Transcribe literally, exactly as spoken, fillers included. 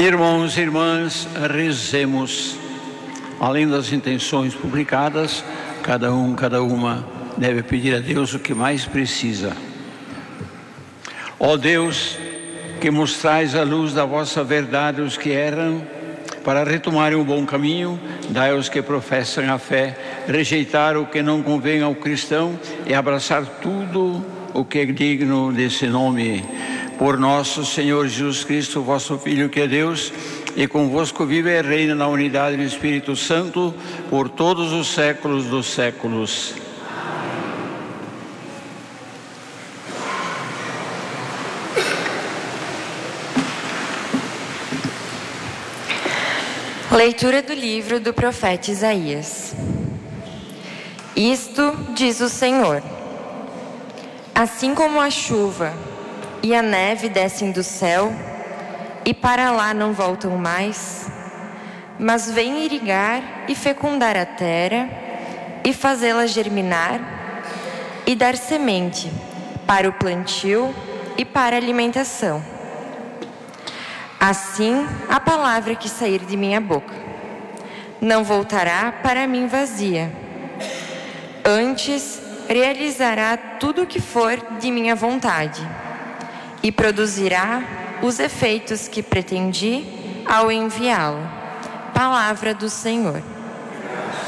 Irmãos e irmãs, rezemos. Além das intenções publicadas, cada um, cada uma deve pedir a Deus o que mais precisa. Ó Deus, que mostrais a luz da vossa verdade os que erram, para retomarem o bom caminho, dai aos que professam a fé, rejeitar o que não convém ao cristão e abraçar tudo o que é digno desse nome. Por nosso Senhor Jesus Cristo, vosso Filho, que é Deus, e convosco vive e reina na unidade do Espírito Santo, por todos os séculos dos séculos. Leitura do livro do profeta Isaías. Isto diz o Senhor: assim como a chuva e a neve descem do céu, e para lá não voltam mais, mas vêm irrigar e fecundar a terra, e fazê-la germinar, e dar semente para o plantio e para a alimentação. Assim, a palavra que sair de minha boca não voltará para mim vazia. Antes, realizará tudo o que for de minha vontade e produzirá os efeitos que pretendi ao enviá-lo. Palavra do Senhor.